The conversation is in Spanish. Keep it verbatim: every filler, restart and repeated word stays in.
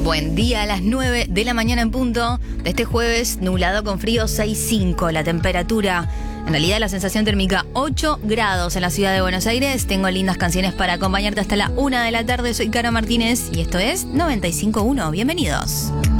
Buen día, a las nueve de la mañana en punto de este jueves, nublado con frío, seis cinco la temperatura. En realidad la sensación térmica ocho grados en la ciudad de Buenos Aires. Tengo lindas canciones para acompañarte hasta la una de la tarde. Soy Caro Martínez y esto es noventa y cinco punto uno. Bienvenidos.